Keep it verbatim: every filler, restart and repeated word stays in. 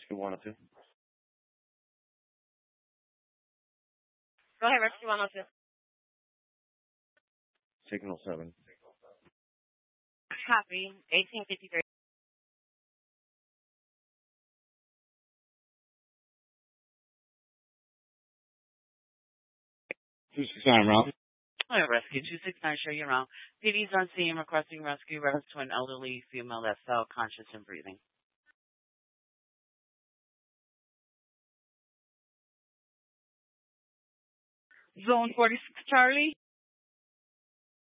Rescue one oh two. Go ahead, Rescue one oh two. Signal seven. Copy. eighteen fifty-three. two six nine route. All right, Rescue two six nine, show you around. P D's on scene requesting rescue reference to an elderly female that's fell conscious and breathing. Zone forty-six, Charlie.